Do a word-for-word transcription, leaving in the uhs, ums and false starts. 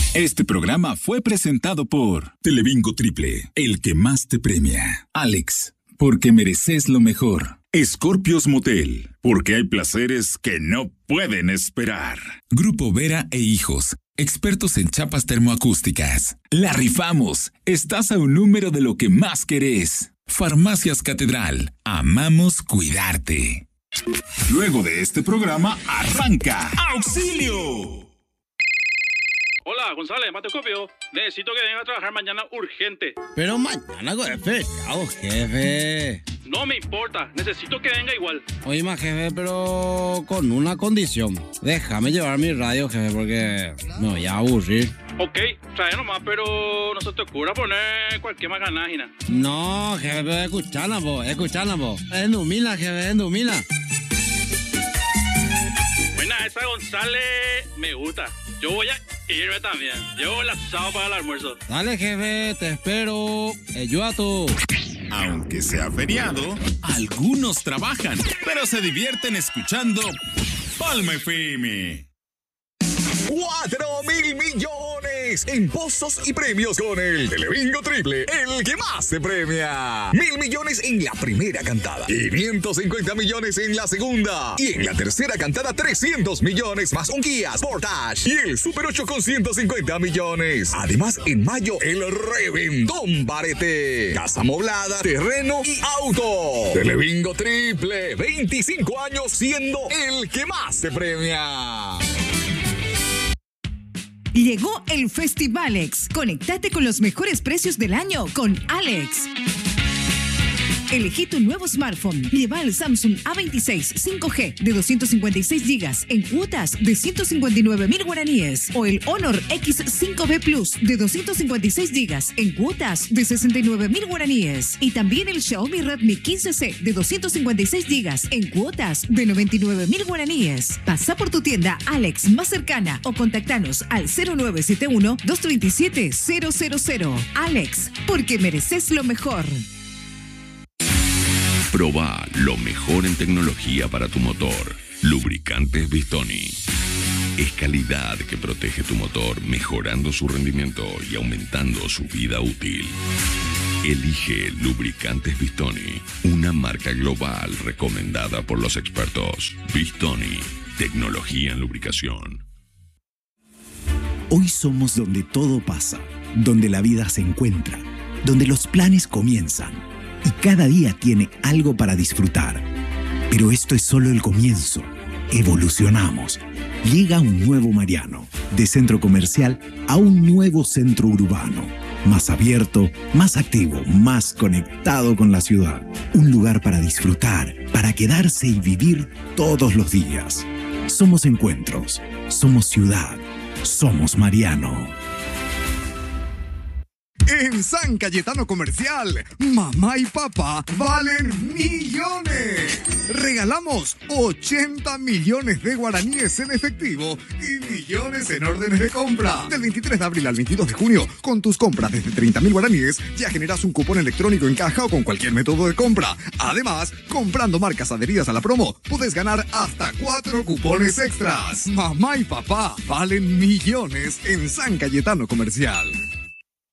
Este programa fue presentado por Telebingo Triple, el que más te premia. Alex, porque mereces lo mejor. Scorpios Motel, porque hay placeres que no pueden esperar. Grupo Vera e Hijos, expertos en chapas termoacústicas. La rifamos. Estás a un número de lo que más querés. Farmacias Catedral. Amamos cuidarte. Luego de este programa, arranca ¡Auxilio! Hola, González, Matecopio. Necesito que venga a trabajar mañana urgente. Pero mañana es feriado, jefe. No me importa, necesito que venga igual. Oye, ma, jefe, pero con una condición. Déjame llevar mi radio, jefe, porque me voy a aburrir. Ok, trae nomás, pero no se te ocurra poner cualquier macanágina. No, jefe, pero escuchala, vos, escuchala, vos. Es Numila, jefe, es Numila. Buena, esa González me gusta. Yo voy a irme también. Llevo el asado para el almuerzo. Dale, jefe, te espero. Eyuato. Aunque sea feriado, algunos trabajan, pero se divierten escuchando Palma F M. ¡Cuatro mil millones en pozos y premios con el Telebingo Triple, el que más se premia! Mil millones en la primera cantada, quinientos cincuenta millones en la segunda, y en la tercera cantada trescientos millones más un Kia Sportage y el Super ocho con ciento cincuenta millones. Además, en mayo, el reventón barete, casa amoblada, terreno y auto. Telebingo Triple, veinticinco años siendo el que más se premia. Llegó el Festivalex. Conéctate con los mejores precios del año con Alex. Elegí tu nuevo smartphone. Lleva el Samsung A veintiséis cinco G de doscientos cincuenta y seis gigas en cuotas de ciento cincuenta y nueve mil guaraníes. O el Honor X cinco B Plus de doscientos cincuenta y seis gigas en cuotas de sesenta y nueve mil guaraníes. Y también el Xiaomi Redmi quince C de doscientos cincuenta y seis gigas en cuotas de noventa y nueve mil guaraníes. Pasa por tu tienda Alex más cercana o contactanos al cero nueve siete uno, dos tres siete, cero cero cero. Alex, porque mereces lo mejor. Proba lo mejor en tecnología para tu motor. Lubricantes Bistoni. Es calidad que protege tu motor, mejorando su rendimiento y aumentando su vida útil. Elige Lubricantes Bistoni, una marca global recomendada por los expertos. Bistoni, tecnología en lubricación. Hoy somos donde todo pasa, donde la vida se encuentra, donde los planes comienzan. Y cada día tiene algo para disfrutar. Pero esto es solo el comienzo. Evolucionamos. Llega un nuevo Mariano, de centro comercial a un nuevo centro urbano. Más abierto, más activo, más conectado con la ciudad. Un lugar para disfrutar, para quedarse y vivir todos los días. Somos encuentros, somos ciudad, somos Mariano. En San Cayetano Comercial, mamá y papá valen millones. Regalamos ochenta millones de guaraníes en efectivo y millones en órdenes de compra. Del veintitrés de abril al veintidós de junio, con tus compras desde treinta mil guaraníes, ya generas un cupón electrónico en caja o con cualquier método de compra. Además, comprando marcas adheridas a la promo, puedes ganar hasta cuatro cupones extras. Mamá y papá valen millones en San Cayetano Comercial.